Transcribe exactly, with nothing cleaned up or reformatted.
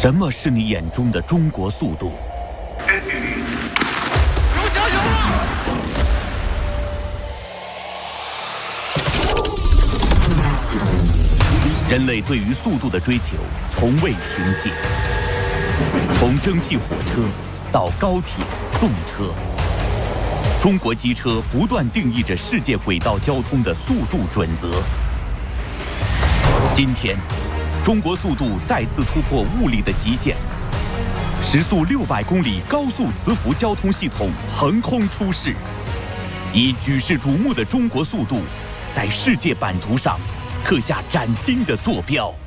什么是你眼中的中国速度？ 有小有了！ 人类对于速度的追求从未停歇，从蒸汽火车到高铁、动车，中国机车不断定义着世界轨道交通的速度准则。今天，中国速度再次突破物理的极限，时速六百公里高速磁浮交通系统横空出世，以举世瞩目的中国速度，在世界版图上刻下崭新的坐标。